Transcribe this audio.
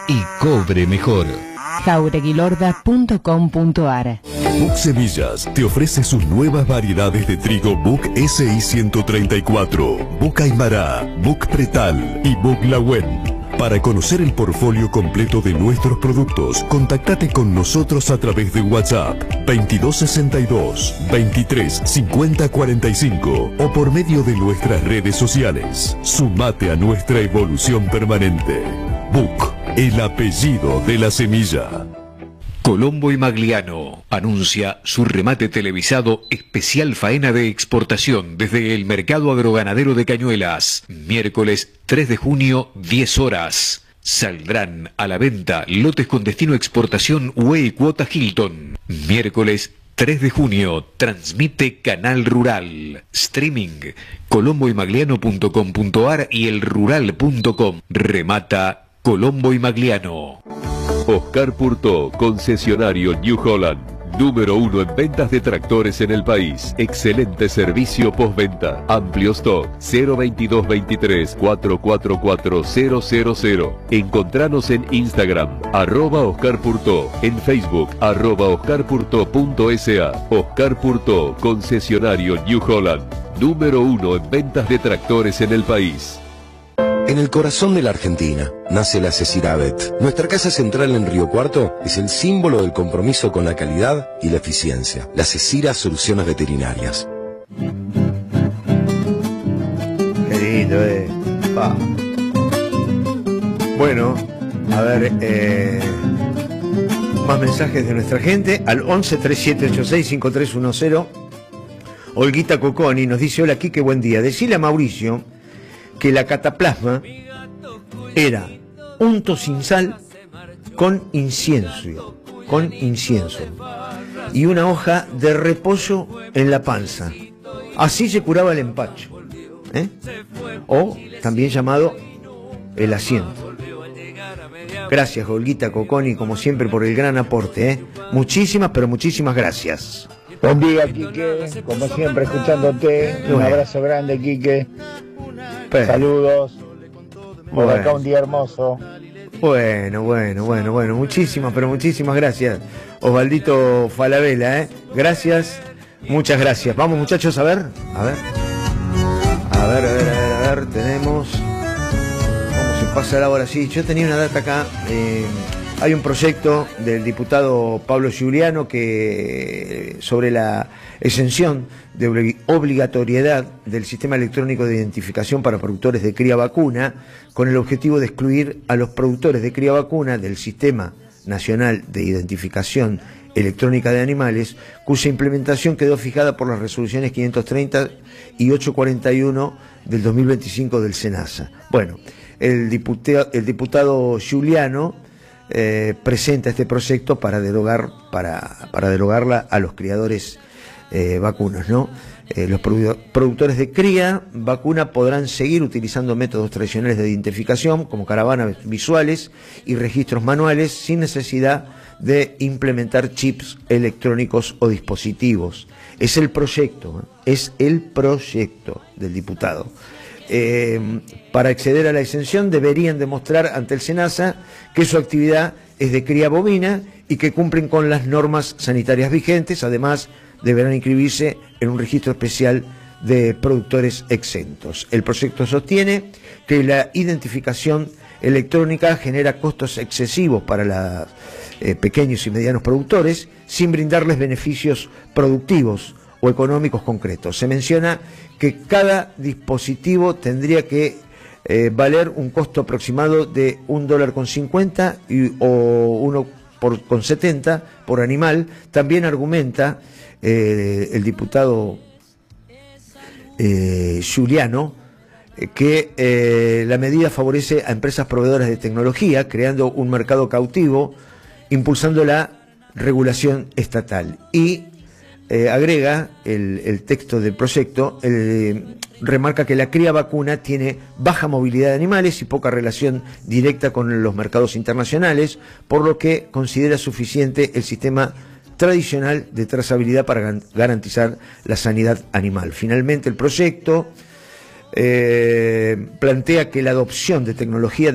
y cobre mejor. Jaureguilorda.com.ar. Buc Semillas te ofrece sus nuevas variedades de trigo Buc SI 134, Buc Aymara, Buc Pretal y Buc Lawen. Para conocer el portfolio completo de nuestros productos, contactate con nosotros a través de WhatsApp 2262 23 50 45 o por medio de nuestras redes sociales. Sumate a nuestra evolución permanente. Buc, el apellido de la semilla. Colombo y Magliano anuncia su remate televisado especial faena de exportación desde el Mercado Agroganadero de Cañuelas. Miércoles 3 de junio, 10 horas. Saldrán a la venta lotes con destino exportación UE y cuota Hilton. Miércoles 3 de junio, transmite Canal Rural. Streaming, colomboymagliano.com.ar y elrural.com. Remata Colombo y Magliano. Oscar Purtó, concesionario New Holland. Número 1 en ventas de tractores en el país. Excelente servicio postventa. Amplio stock. 02223 444 000. Encontranos en Instagram, @Oscar Purtó. En Facebook, @OscarPurtó.sa. Oscar Purtó, concesionario New Holland. Número 1 en ventas de tractores en el país. En el corazón de la Argentina nace la Ceciravet. Nuestra casa central en Río Cuarto es el símbolo del compromiso con la calidad y la eficiencia. La Cecira Soluciones Veterinarias. Qué lindo, Bueno, a ver, más mensajes de nuestra gente al 11 3786 5310. Olguita Coconi nos dice: hola Quique, buen día. Decile a Mauricio que la cataplasma era unto sin sal con incienso y una hoja de repollo en la panza. Así se curaba el empacho, o también llamado el asiento. Gracias, Olguita Coconi, como siempre, por el gran aporte. Muchísimas, pero muchísimas gracias. Buen día, Quique, como siempre escuchándote. Un abrazo grande, Quique. Saludos. Por acá un día hermoso. Bueno. Muchísimas, pero muchísimas gracias, Osvaldito Falabella, Gracias, muchas gracias. Vamos, muchachos, a ver, tenemos. Vamos a pasar ahora, sí. Yo tenía una data acá. Hay un proyecto del diputado Pablo Giuliano que sobre la exención de obligatoriedad del sistema electrónico de identificación para productores de cría vacuna, con el objetivo de excluir a los productores de cría vacuna del Sistema Nacional de Identificación Electrónica de Animales, cuya implementación quedó fijada por las resoluciones 530 y 841 del 2025 del SENASA. Bueno, el diputado Giuliano presenta este proyecto para derogarla a los criadores vacunos, ¿no? Los productores de cría vacuna podrán seguir utilizando métodos tradicionales de identificación como caravanas visuales y registros manuales sin necesidad de implementar chips electrónicos o dispositivos. Es el proyecto del diputado. Para acceder a la exención deberían demostrar ante el SENASA que su actividad es de cría bovina y que cumplen con las normas sanitarias vigentes. Además, deberán inscribirse en un registro especial de productores exentos. El proyecto sostiene que la identificación electrónica genera costos excesivos para los pequeños y medianos productores sin brindarles beneficios productivos o económicos concretos. Se menciona que cada dispositivo tendría que valer un costo aproximado de $1.50 o $1.70 por animal. También argumenta el diputado Giuliano que la medida favorece a empresas proveedoras de tecnología, creando un mercado cautivo, impulsando la regulación estatal. Y agrega el texto del proyecto, remarca que la cría vacuna tiene baja movilidad de animales y poca relación directa con los mercados internacionales, por lo que considera suficiente el sistema tradicional de trazabilidad para garantizar la sanidad animal. Finalmente, el proyecto plantea que la adopción de tecnología